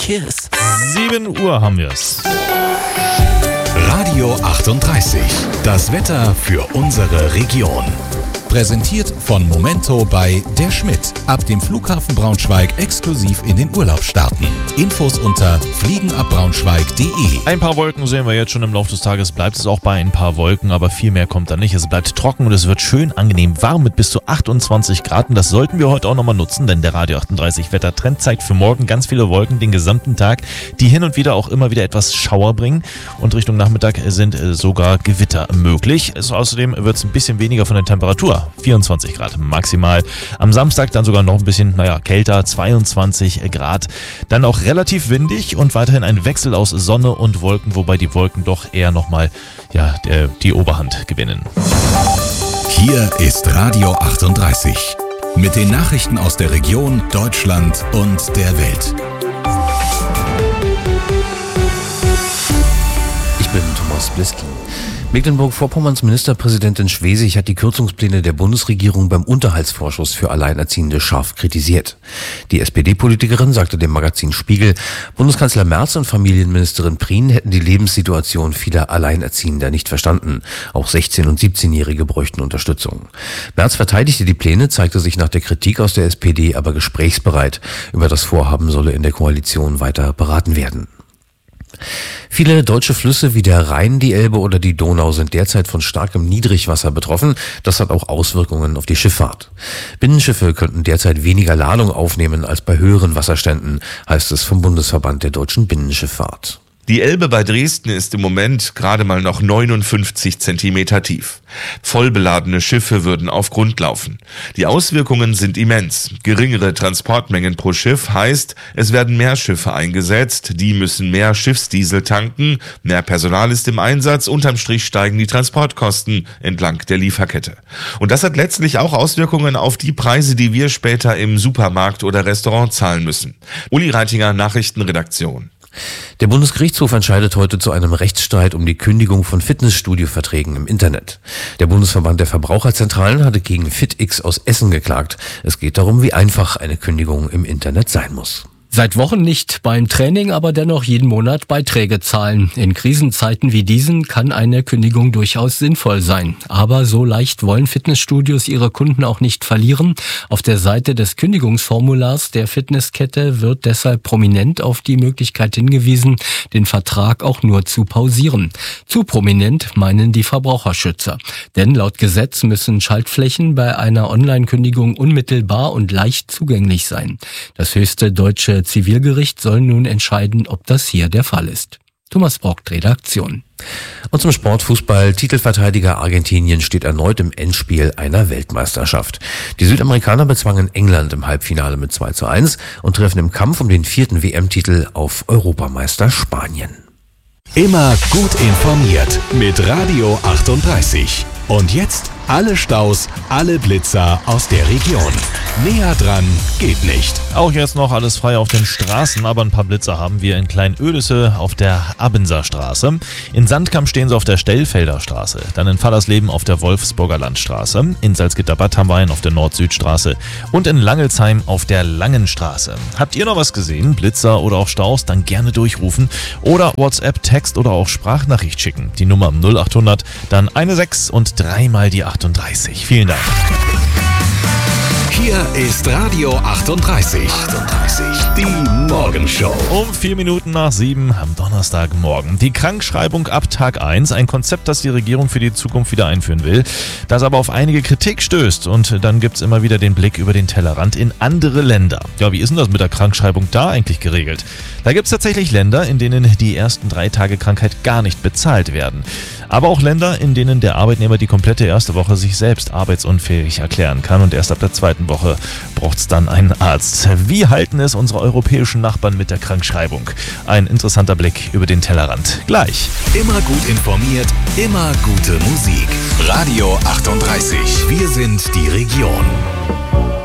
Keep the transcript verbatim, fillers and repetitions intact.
Kiss. sieben Uhr haben wir es. Radio achtunddreißig. Das Wetter für unsere Region. Präsentiert von Momento bei Der Schmidt. Ab dem Flughafen Braunschweig exklusiv in den Urlaub starten. Infos unter fliegenabbraunschweig punkt de. Ein paar Wolken sehen wir jetzt schon im Laufe des Tages. Bleibt es auch bei ein paar Wolken, aber viel mehr kommt da nicht. Es bleibt trocken und es wird schön angenehm warm mit bis zu achtundzwanzig Grad. Und das sollten wir heute auch nochmal nutzen, denn der Radio achtunddreißig Wettertrend zeigt für morgen ganz viele Wolken den gesamten Tag, die hin und wieder auch immer wieder etwas Schauer bringen. Und Richtung Nachmittag sind sogar Gewitter möglich. Es, außerdem wird es ein bisschen weniger von der Temperatur. vierundzwanzig Grad maximal. Am Samstag dann sogar noch ein bisschen, naja, kälter, zweiundzwanzig Grad. Dann auch relativ windig und weiterhin ein Wechsel aus Sonne und Wolken, wobei die Wolken doch eher nochmal, ja, der, die Oberhand gewinnen. Hier ist Radio achtunddreißig. Mit den Nachrichten aus der Region, Deutschland und der Welt. Ich bin Thomas Bliskin. Mecklenburg-Vorpommerns Ministerpräsidentin Schwesig hat die Kürzungspläne der Bundesregierung beim Unterhaltsvorschuss für Alleinerziehende scharf kritisiert. Die S P D-Politikerin sagte dem Magazin Spiegel, Bundeskanzler Merz und Familienministerin Prien hätten die Lebenssituation vieler Alleinerziehender nicht verstanden. Auch sechzehn- und siebzehnjährige bräuchten Unterstützung. Merz verteidigte die Pläne, zeigte sich nach der Kritik aus der S P D aber gesprächsbereit. Über das Vorhaben solle in der Koalition weiter beraten werden. Viele deutsche Flüsse wie der Rhein, die Elbe oder die Donau sind derzeit von starkem Niedrigwasser betroffen. Das hat auch Auswirkungen auf die Schifffahrt. Binnenschiffe könnten derzeit weniger Ladung aufnehmen als bei höheren Wasserständen, heißt es vom Bundesverband der deutschen Binnenschifffahrt. Die Elbe bei Dresden ist im Moment gerade mal noch neunundfünfzig Zentimeter tief. Vollbeladene Schiffe würden auf Grund laufen. Die Auswirkungen sind immens. Geringere Transportmengen pro Schiff heißt, es werden mehr Schiffe eingesetzt, die müssen mehr Schiffsdiesel tanken, mehr Personal ist im Einsatz, unterm Strich steigen die Transportkosten entlang der Lieferkette. Und das hat letztlich auch Auswirkungen auf die Preise, die wir später im Supermarkt oder Restaurant zahlen müssen. Uli Reitinger, Nachrichtenredaktion. Der Bundesgerichtshof entscheidet heute zu einem Rechtsstreit um die Kündigung von Fitnessstudio-Verträgen im Internet. Der Bundesverband der Verbraucherzentralen hatte gegen FitX aus Essen geklagt. Es geht darum, wie einfach eine Kündigung im Internet sein muss. Seit Wochen nicht beim Training, aber dennoch jeden Monat Beiträge zahlen. In Krisenzeiten wie diesen kann eine Kündigung durchaus sinnvoll sein. Aber so leicht wollen Fitnessstudios ihre Kunden auch nicht verlieren. Auf der Seite des Kündigungsformulars der Fitnesskette wird deshalb prominent auf die Möglichkeit hingewiesen, den Vertrag auch nur zu pausieren. Zu prominent meinen die Verbraucherschützer. Denn laut Gesetz müssen Schaltflächen bei einer Online-Kündigung unmittelbar und leicht zugänglich sein. Das höchste deutsche Zivilgericht soll nun entscheiden, ob das hier der Fall ist. Thomas Brockt, Redaktion. Und zum Sportfußball. Titelverteidiger Argentinien steht erneut im Endspiel einer Weltmeisterschaft. Die Südamerikaner bezwangen England im Halbfinale mit zwei zu eins und treffen im Kampf um den vierten W M-Titel auf Europameister Spanien. Immer gut informiert mit Radio achtunddreißig. Und jetzt alle Staus, alle Blitzer aus der Region. Näher dran geht nicht. Auch jetzt noch alles frei auf den Straßen, aber ein paar Blitzer haben wir in Kleinödese auf der Abenser Straße. In Sandkamp stehen sie auf der Stellfelder Straße, dann in Fallersleben auf der Wolfsburger Landstraße, in Salzgitter-Bad haben wir einen auf der Nord-Süd-Straße und in Langelsheim auf der Langenstraße. Habt ihr noch was gesehen, Blitzer oder auch Staus, dann gerne durchrufen oder WhatsApp, Text oder auch Sprachnachricht schicken. Die Nummer null achthundert, dann eine sechs und dreimal die achtunddreißig. Vielen Dank. Hier ist Radio achtunddreißig. achtunddreißig. Die Morgenshow. Um vier Minuten nach sieben am Donnerstagmorgen. Die Krankschreibung ab Tag eins, ein Konzept, das die Regierung für die Zukunft wieder einführen will, das aber auf einige Kritik stößt. Und dann gibt's immer wieder den Blick über den Tellerrand in andere Länder. Ja, wie ist denn das mit der Krankschreibung da eigentlich geregelt? Da gibt's tatsächlich Länder, in denen die ersten drei Tage Krankheit gar nicht bezahlt werden. Aber auch Länder, in denen der Arbeitnehmer die komplette erste Woche sich selbst arbeitsunfähig erklären kann und erst ab der zweiten Woche braucht's dann einen Arzt. Wie halten es unsere europäischen Nachbarn mit der Krankschreibung? Ein interessanter Blick über den Tellerrand. Gleich. Immer gut informiert, immer gute Musik. Radio achtunddreißig. Wir sind die Region.